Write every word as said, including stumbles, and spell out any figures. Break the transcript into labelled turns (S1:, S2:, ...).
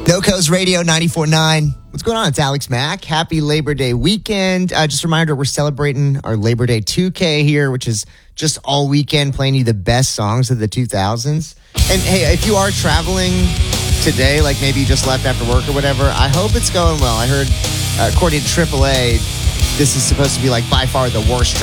S1: No Coast Radio ninety-four point nine. What's going on? It's Alex Mack. Happy Labor Day weekend. Uh, just a reminder, we're celebrating our Labor Day two K here, which is just all weekend playing you the best songs of the two thousands. And hey, if you are traveling today, like maybe you just left after work or whatever, I hope it's going well. I heard, uh, according to triple A, this is supposed to be like by far the worst